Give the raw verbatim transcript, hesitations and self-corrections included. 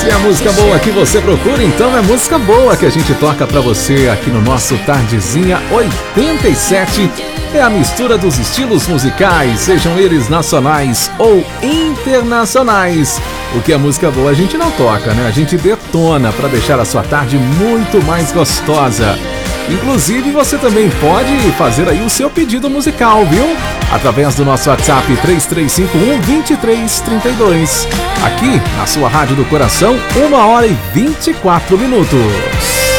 Se é música boa que você procura, então é música boa que a gente toca pra você aqui no nosso Tardezinha oitenta e sete. É a mistura dos estilos musicais, sejam eles nacionais ou internacionais. O que é música boa a gente não toca, né? A gente detona pra deixar a sua tarde muito mais gostosa. Inclusive, você também pode fazer aí o seu pedido musical, viu? Através do nosso WhatsApp três três cinco um, dois três três dois. Aqui, na sua Rádio do Coração, uma hora e vinte e quatro minutos.